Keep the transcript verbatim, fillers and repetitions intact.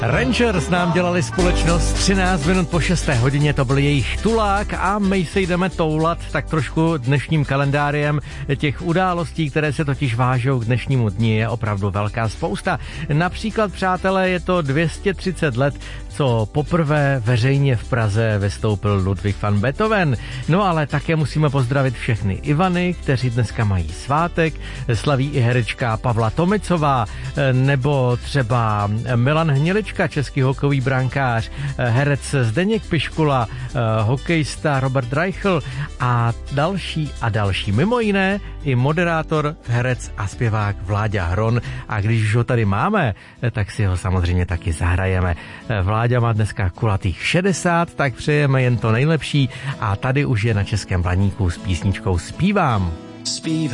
Rangers nám dělali společnost třináct minut po šesté hodině, to byl jejich tulák a my se jdeme toulat tak trošku dnešním kalendáriem. Těch událostí, které se totiž vážou k dnešnímu dni, je opravdu velká spousta. Například, přátelé, je to dvě stě třicet let, co poprvé veřejně v Praze vystoupil Ludwig van Beethoven. No ale také musíme pozdravit všechny Ivany, kteří dneska mají svátek, slaví i herečka Pavla Tomicová, nebo třeba Milan Hnilička, český hokejový brankář, herec Zdeněk Piškula, hokejista Robert Reichl a další a další. Mimo jiné i moderátor, herec a zpěvák Vláďa Hron. A když už ho tady máme, tak si ho samozřejmě taky zahrajeme. Vláďa má dneska kulatých šedesát, tak přejeme jen to nejlepší a tady už je na Českém Blaníku s písničkou Zpívám. Zpívám.